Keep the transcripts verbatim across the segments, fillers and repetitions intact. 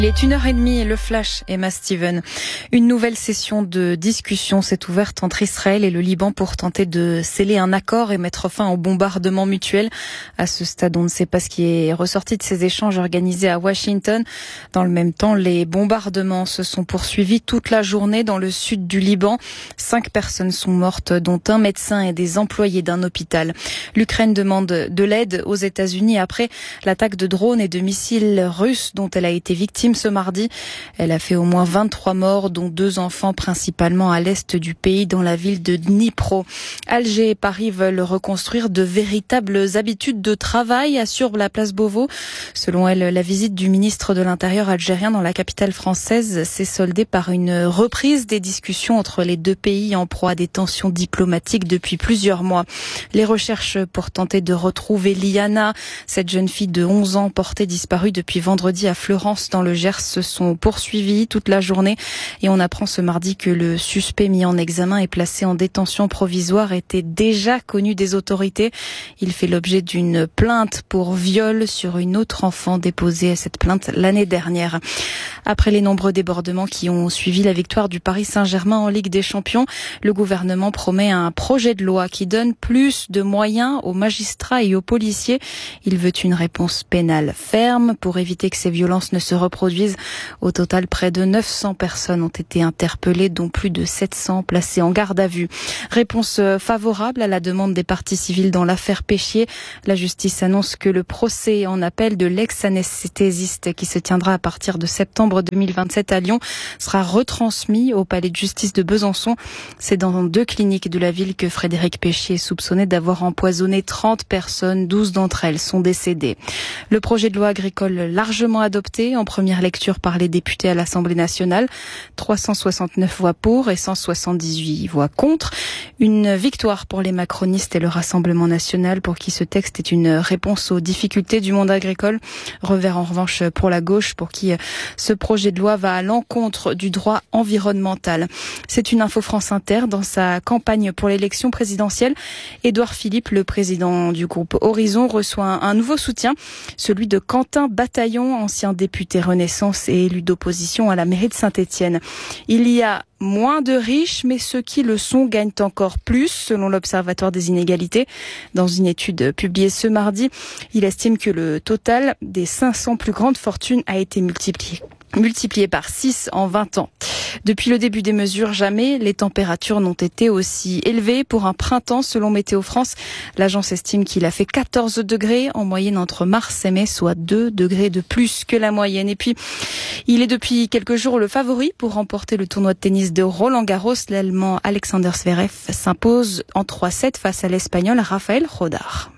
Il est une heure et demie et le flash, Emma Steven. Une nouvelle session de discussion s'est ouverte entre Israël et le Liban pour tenter de sceller un accord et mettre fin au bombardement mutuel. À ce stade, on ne sait pas ce qui est ressorti de ces échanges organisés à Washington. Dans le même temps, les bombardements se sont poursuivis toute la journée dans le sud du Liban. Cinq personnes sont mortes, dont un médecin et des employés d'un hôpital. L'Ukraine demande de l'aide aux États-Unis après l'attaque de drones et de missiles russes dont elle a été victime ce mardi. Elle a fait au moins vingt-trois morts, dont deux enfants, principalement à l'est du pays, dans la ville de Dnipro. Alger et Paris veulent reconstruire de véritables habitudes de travail, assure la place Beauvau. Selon elle, la visite du ministre de l'Intérieur algérien dans la capitale française s'est soldée par une reprise des discussions entre les deux pays en proie à des tensions diplomatiques depuis plusieurs mois. Les recherches pour tenter de retrouver Liana, cette jeune fille de onze ans portée disparue depuis vendredi à Fleurance dans le Gers, se sont poursuivis toute la journée et on apprend ce mardi que le suspect mis en examen et placé en détention provisoire était déjà connu des autorités. Il fait l'objet d'une plainte pour viol sur une autre enfant déposée à cette plainte l'année dernière. Après les nombreux débordements qui ont suivi la victoire du Paris Saint-Germain en Ligue des Champions, le gouvernement promet un projet de loi qui donne plus de moyens aux magistrats et aux policiers. Il veut une réponse pénale ferme pour éviter que ces violences ne se reproduisent. Au total, près de neuf cents personnes ont été interpellées, dont plus de sept cents placées en garde à vue. Réponse favorable à la demande des parties civiles dans l'affaire Péchier. La justice annonce que le procès en appel de l'ex-anesthésiste qui se tiendra à partir de septembre deux mille vingt-sept à Lyon sera retransmis au palais de justice de Besançon. C'est dans deux cliniques de la ville que Frédéric Péchier est soupçonné d'avoir empoisonné trente personnes. douze d'entre elles sont décédées. Le projet de loi agricole largement adopté en première lecture par les députés à l'Assemblée nationale. trois cent soixante-neuf voix pour et cent soixante-dix-huit voix contre. Une victoire pour les macronistes et le Rassemblement national pour qui ce texte est une réponse aux difficultés du monde agricole. Revers en revanche pour la gauche pour qui ce projet de loi va à l'encontre du droit environnemental. C'est une info France Inter. Dans sa campagne pour l'élection présidentielle, Édouard Philippe, le président du groupe Horizon, reçoit un nouveau soutien, celui de Quentin Bataillon, ancien député Renaissance et élu d'opposition à la mairie de Saint-Étienne. Il y a moins de riches, mais ceux qui le sont gagnent encore plus, selon l'Observatoire des inégalités. Dans une étude publiée ce mardi, il estime que le total des cinq cents plus grandes fortunes a été multiplié. multiplié par six en vingt ans. Depuis le début des mesures, jamais les températures n'ont été aussi élevées pour un printemps, selon Météo France. L'agence estime qu'il a fait quatorze degrés en moyenne entre mars et mai, soit deux degrés de plus que la moyenne. Et puis, il est depuis quelques jours le favori pour remporter le tournoi de tennis de Roland-Garros. L'Allemand Alexander Zverev s'impose en trois sept face à l'Espagnol Rafael Rodar.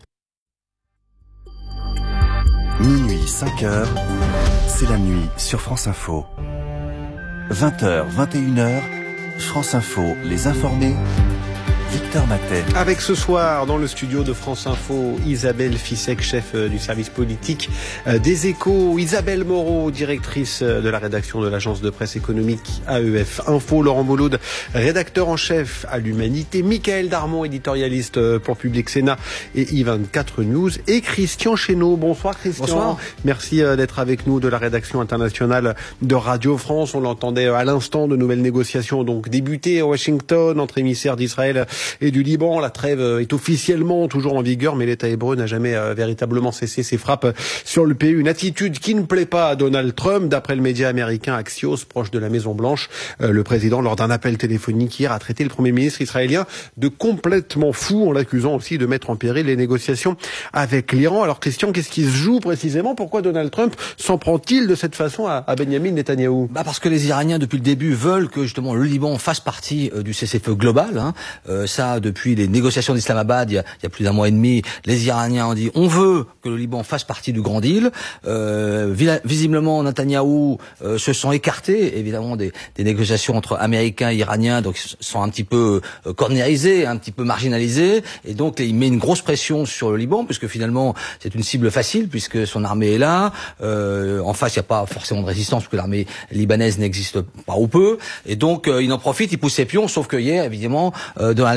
Minuit, cinq heures, c'est la nuit sur France Info. vingt heures, vingt et une heures, France Info, les informés, Victor Matet. Avec ce soir, dans le studio de France Info, Isabelle Fissek, chef du service politique des Échos, Isabelle Moreau, directrice de la rédaction de l'agence de presse économique A E F Info, Laurent Bouloud, rédacteur en chef à l'Humanité, Mickaël Darmon, éditorialiste pour Public Sénat et I vingt-quatre News, et Christian Chesneau. Bonsoir Christian. Bonsoir. Merci d'être avec nous de la rédaction internationale de Radio France. On l'entendait à l'instant, de nouvelles négociations donc débutées à Washington entre émissaires d'Israël et du Liban. La trêve est officiellement toujours en vigueur, mais l'État hébreu n'a jamais euh, véritablement cessé ses frappes sur le pays. Une attitude qui ne plaît pas à Donald Trump. D'après le média américain Axios, proche de la Maison-Blanche, euh, le président, lors d'un appel téléphonique hier, a traité le Premier ministre israélien de complètement fou, en l'accusant aussi de mettre en péril les négociations avec l'Iran. Alors Christian, qu'est-ce qui se joue précisément? Pourquoi Donald Trump s'en prend-il de cette façon à, à Benjamin Netanyahou? Bah parce que les Iraniens, depuis le début, veulent que justement le Liban fasse partie euh, du cessez-le-feu global. Hein. Euh, ça, depuis les négociations d'Islamabad, il y a, il y a plus d'un mois et demi, les Iraniens ont dit on veut que le Liban fasse partie du Grand Deal. Euh, visiblement, Netanyahou euh, se sont écartés, évidemment, des, des négociations entre Américains et Iraniens, donc ils sont un petit peu euh, cornérisés, un petit peu marginalisés, et donc il met une grosse pression sur le Liban, puisque finalement c'est une cible facile, puisque son armée est là. Euh, en face, il n'y a pas forcément de résistance, parce que l'armée libanaise n'existe pas ou peu, et donc euh, il en profite, il pousse ses pions, sauf que hier, évidemment, euh, Donald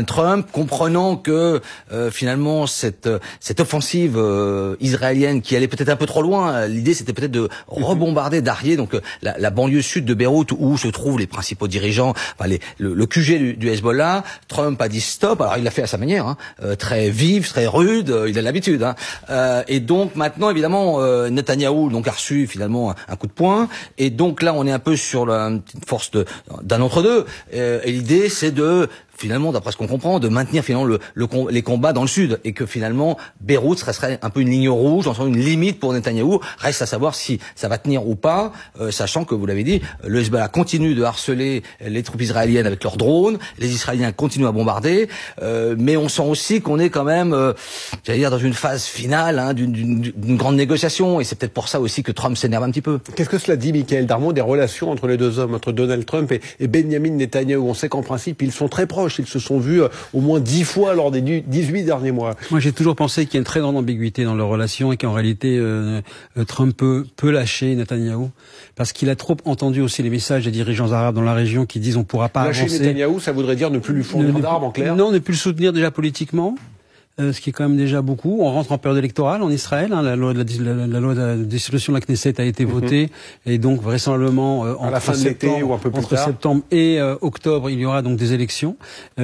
Donald Trump, comprenant que euh, finalement cette cette offensive euh, israélienne qui allait peut-être un peu trop loin, l'idée c'était peut-être de rebombarder, d'arrier donc la, la banlieue sud de Beyrouth où se trouvent les principaux dirigeants, enfin les, le, le Q G du, du Hezbollah. Trump a dit stop, alors il l'a fait à sa manière, hein, euh, très vive, très rude, euh, il a l'habitude. Hein. Euh, et donc maintenant évidemment euh, Netanyahou donc a reçu finalement un, un coup de poing, et donc là on est un peu sur la une force de, d'un entre-deux. Euh, et l'idée c'est de finalement, d'après ce qu'on comprend, de maintenir finalement le, le, les combats dans le sud, et que finalement Beyrouth serait, serait un peu une ligne rouge, en une limite pour Netanyahou. Reste à savoir si ça va tenir ou pas, euh, sachant que vous l'avez dit, le Hezbollah continue de harceler les troupes israéliennes avec leurs drones, les Israéliens continuent à bombarder, euh, mais on sent aussi qu'on est quand même, euh, j'allais dire, dans une phase finale hein, d'une, d'une, d'une grande négociation, et c'est peut-être pour ça aussi que Trump s'énerve un petit peu. Qu'est-ce que cela dit, Michael Darmon, des relations entre les deux hommes, entre Donald Trump et, et Benjamin Netanyahou? On sait qu'en principe, ils sont très proches. Ils se sont vus euh, au moins dix fois lors des dix-huit derniers mois. Moi, j'ai toujours pensé qu'il y a une très grande ambiguïté dans leur relation et qu'en réalité, euh, Trump peut, peut lâcher Netanyahou parce qu'il a trop entendu aussi les messages des dirigeants arabes dans la région qui disent on ne pourra pas lâcher avancer. Lâcher Netanyahou, ça voudrait dire ne plus lui fournir d'armes, en clair? Non, ne plus le soutenir déjà politiquement. Euh, ce qui est quand même déjà beaucoup. On rentre en période électorale en Israël. Hein, la, loi de la, la, la loi de la dissolution de la Knesset a été votée, mm-hmm. et donc vraisemblablement euh, entre, la fin de septembre, l'été ou un peu plus entre tard. septembre et euh, octobre, il y aura donc des élections.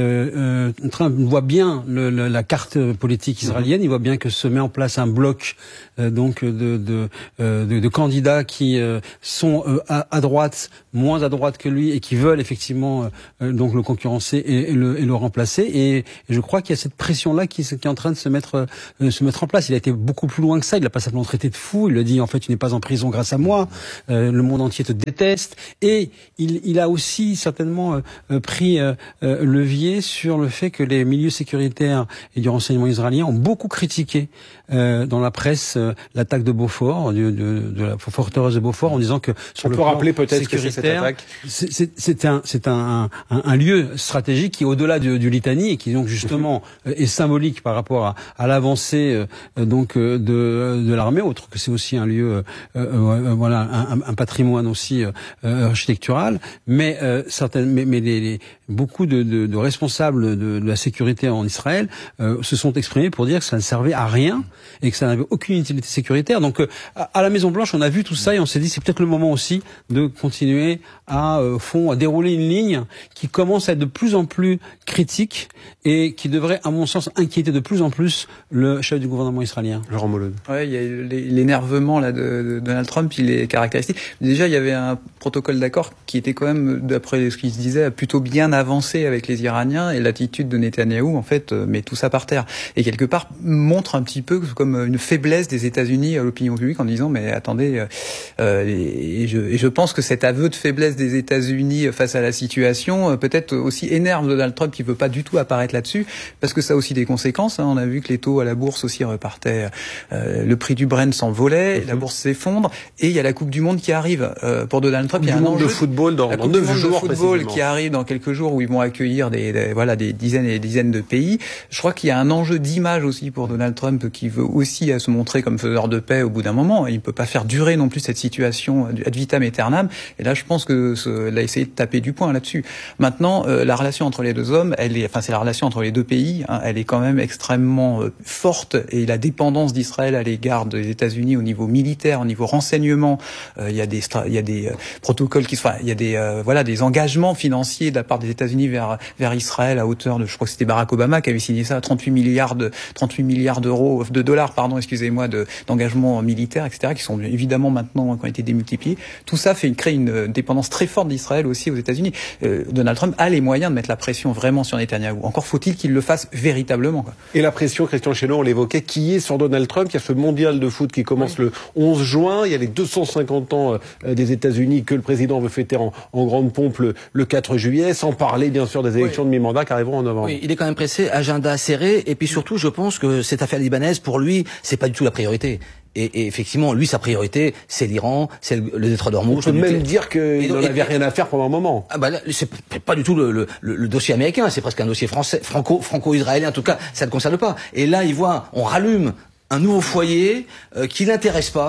Euh, euh, Trump voit bien le, le, la carte politique israélienne. Mm-hmm. Il voit bien que se met en place un bloc euh, donc de, de, euh, de, de candidats qui euh, sont euh, à, à droite, moins à droite que lui, et qui veulent effectivement euh, donc le concurrencer et, et, le, et le remplacer. Et, et je crois qu'il y a cette pression-là qui, qui est en train de se mettre euh, se mettre en place. Il a été beaucoup plus loin que ça. Il n'a pas simplement traité de fou. Il le dit en fait, tu n'es pas en prison grâce à moi. Euh, le monde entier te déteste. Et il, il a aussi certainement euh, pris euh, euh, levier sur le fait que les milieux sécuritaires et du renseignement israélien ont beaucoup critiqué euh, dans la presse euh, l'attaque de Beaufort, de, de, de la forteresse de Beaufort, en disant que sur on le peut plan rappeler peut-être ce que c'est cette attaque. C'est, c'est, c'est un c'est un, un, un lieu stratégique qui est au-delà du, du Litani et qui donc justement euh, est symbolique par rapport à, à l'avancée euh, donc euh, de, de l'armée, autre que c'est aussi un lieu euh, euh, voilà un, un patrimoine aussi euh, architectural, mais euh, certaines mais, mais les, les beaucoup de, de, de responsables de, de la sécurité en Israël euh, se sont exprimés pour dire que ça ne servait à rien et que ça n'avait aucune utilité sécuritaire. Donc euh, à la Maison Blanche, on a vu tout ça et on s'est dit c'est peut-être le moment aussi de continuer à euh, fond à dérouler une ligne qui commence à être de plus en plus critique et qui devrait, à mon sens, inquiéter de plus en plus le chef du gouvernement israélien. Laurent Molon. Ouais, il y a l'énervement là de, de Donald Trump, il est caractéristique. Déjà, il y avait un protocole d'accord qui était quand même, d'après ce qu'il se disait, plutôt bien avancé avec les Iraniens, et l'attitude de Netanyahou, en fait, met tout ça par terre. Et quelque part, montre un petit peu comme une faiblesse des États-Unis à l'opinion publique en disant, mais attendez, euh, et, et, je, et je pense que cet aveu de faiblesse des États-Unis face à la situation, peut-être aussi énerve Donald Trump qui veut pas du tout apparaître là-dessus, parce que ça a aussi des conséquences. Hein. On a vu que les taux à la bourse aussi repartaient, euh, le prix du Brent s'envolait, mmh. la bourse s'effondre, et il y a la Coupe du Monde qui arrive. Euh, pour Donald Trump, il y a un enjeu de football dans, dans neuf jours de football qui arrive dans quelques jours où ils vont accueillir des, des voilà des dizaines et des dizaines de pays. Je crois qu'il y a un enjeu d'image aussi pour Donald Trump qui veut aussi se montrer comme faiseur de paix au bout d'un moment. Il ne peut pas faire durer non plus cette situation ad vitam aeternam. Et là, je pense que ce, il a essayé de taper du poing là-dessus. Maintenant, euh, la relation entre les deux hommes, elle est, enfin c'est la relation entre les deux pays, hein, elle est quand même extrêmement euh, forte, et la dépendance d'Israël à l'égard des États-Unis au niveau militaire, au niveau renseignement, euh, il y a des il y a des euh, protocoles qui enfin il y a des euh, voilà des engagements financiers de la part des États-Unis vers vers Israël à hauteur de, je crois que c'était Barack Obama qui avait signé ça à trente-huit milliards de trente-huit milliards d'euros de dollars pardon excusez-moi de d'engagements militaires et cetera qui sont évidemment maintenant qui ont été démultipliés. Tout ça fait créer une dépendance très forte d'Israël aussi aux États-Unis. Euh, Donald Trump a les moyens de mettre la pression vraiment sur Netanyahou. Encore faut-il qu'il le fasse véritablement, quoi. Et la pression, Christian Chesneau, on l'évoquait, qui est sur Donald Trump. Il y a ce mondial de foot qui commence oui. le onze juin. Il y a les deux cent cinquante ans des États-Unis que le président veut fêter en, en grande pompe le, le quatre juillet, sans parler bien sûr des élections oui. de mi-mandat qui arriveront en novembre. Oui, il est quand même pressé, agenda serré, et puis surtout, je pense que cette affaire libanaise, pour lui, c'est pas du tout la priorité. Et, et effectivement, lui, sa priorité, c'est l'Iran, c'est le, le détroit d'Ormuz. On peut même dire qu'il n'en avait rien à faire pendant un moment. Ah bah là, c'est pas du tout le, le, le dossier américain, c'est presque un dossier français, franco, franco-israélien. En tout cas, ça ne concerne pas. Et là, il voit, on rallume un nouveau foyer euh, qui l'intéresse pas,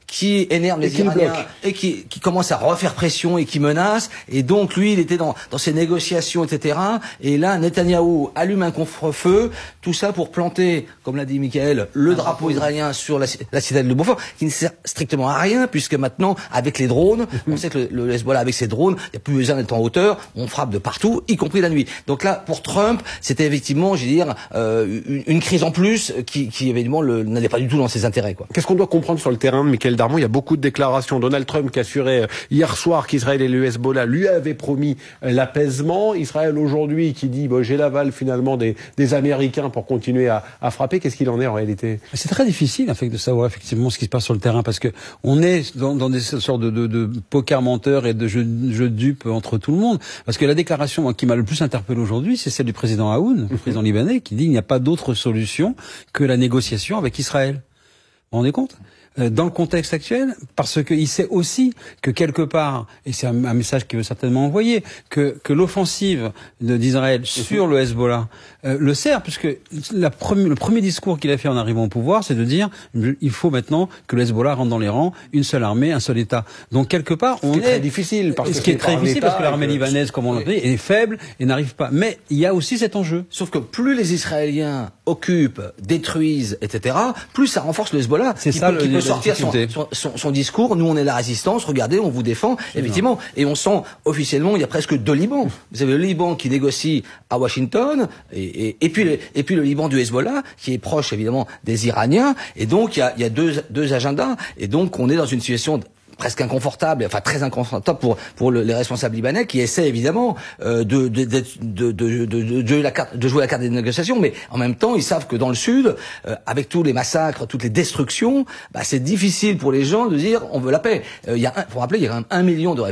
qui énerve les Iraniens et qui, qui commence à refaire pression et qui menace. Et donc lui, il était dans, dans ces négociations, et cetera. Et là, Netanyahou allume un couvre-feu, tout ça pour planter, comme l'a dit Michael, le drapeau israélien sur la, la citadelle de Beaufort, qui ne sert strictement à rien, puisque maintenant, avec les drones, on sait que le, le Hezbollah, avec ses drones, il n'y a plus besoin d'être en hauteur, on frappe de partout, y compris la nuit. Donc là, pour Trump, c'était effectivement, je veux dire, euh, une, une crise en plus qui, qui évidemment, n'allait pas du tout dans ses intérêts, quoi. Qu'est-ce qu'on doit comprendre sur le terrain de Michael Darmon? Il y a beaucoup de déclarations. Donald Trump qui assurait hier soir qu'Israël et le Hezbollah lui avaient promis l'apaisement. Israël aujourd'hui qui dit bon, j'ai l'aval finalement des, des Américains pour continuer à, à frapper. Qu'est-ce qu'il en est en réalité? C'est très difficile en fait de savoir effectivement ce qui se passe sur le terrain parce que on est dans, dans des sortes de, de, de poker menteur et de jeu, jeu de dupes entre tout le monde. Parce que la déclaration moi, qui m'a le plus interpellé aujourd'hui, c'est celle du président Aoun, le président libanais, qui dit qu'il n'y a pas d'autre solution que la négociation avec Israël. Vous vous rendez compte ? Dans le contexte actuel, parce qu'il sait aussi que quelque part, et c'est un, un message qu'il veut certainement envoyer, que, que l'offensive d'Israël sur le Hezbollah euh, le sert, puisque la premi- le premier discours qu'il a fait en arrivant au pouvoir, c'est de dire il faut maintenant que le Hezbollah rentre dans les rangs, une seule armée, un seul État. Donc quelque part, on ce qui est est très difficile, parce ce que qui est très difficile État, parce que l'armée que... libanaise, comme on l'a dit, est faible et n'arrive pas. Mais il y a aussi cet enjeu. Sauf que plus les Israéliens occupent, détruisent, et cetera, plus ça renforce le Hezbollah. C'est qui ça peut, le, qui peut le sortir son, son, son, son discours. Nous, on est la résistance. Regardez, on vous défend. C'est effectivement. Vrai. Et on sent officiellement, il y a presque deux Libans. Vous avez le Liban qui négocie à Washington, et, et, et puis le, et puis le Liban du Hezbollah qui est proche évidemment des Iraniens. Et donc il y a, il y a deux, deux agendas. Et donc on est dans une situation presque inconfortable, enfin très inconfortable pour pour le, les responsables libanais qui essaient évidemment euh, de, de, de, de, de, de, de jouer la carte, de jouer la carte des négociations, mais en même temps ils savent que dans le sud, euh, avec tous les massacres, toutes les destructions, bah, c'est difficile pour les gens de dire on veut la paix. Euh, il y a, un, faut rappeler, il y a quand même un million de